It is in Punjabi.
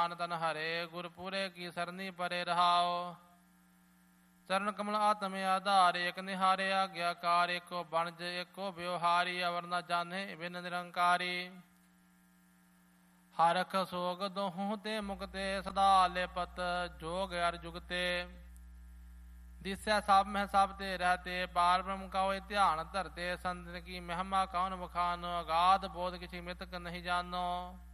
ਜਾਨ ਤਨ ਹਰੇ, ਗੁਰਪੂਰੇ ਕੀ ਸਰਨੀ ਪਰੇ ਰਹਾਓ। ਚਰਨ ਕਮਲ ਆਤਮ ਆਧਾਰ, ਏਕ ਨਿਹਾਰੇ ਆਗਿਆਕਾਰ, ਏਕੋ ਬਣਜ ਏਕੋ ਵਿਵਹਾਰੀ, ਅਵਰ ਨ ਜਾਣੇ ਬਿਨ ਨਿਰੰਕਾਰੀ। ਹਰਖ ਸੋਗ ਦੋਹੂੰ ਤੇ ਮੁਕਤੇ, ਸਦਾ ਲਿਪਤ ਜੋਗ ਅਰ ਜੁਗਤੇ। ਦਿਸੈ ਸਭ ਮਹਿ ਸਭ ਤੇ ਰਹਤੇ, ਪਾਰ ਬ੍ਰਹਮ ਕਾ ਹੋਇ ਧਿਆਨ ਧਰਤੇ। ਸੰਤਨ ਕੀ ਮਹਿਮਾ ਕੌਣ ਬਖਾਨੋ, ਅਗਾਧ ਬੋਧ ਕਿਛ ਮਿਤਕ ਨਹੀਂ ਜਾਨੋ।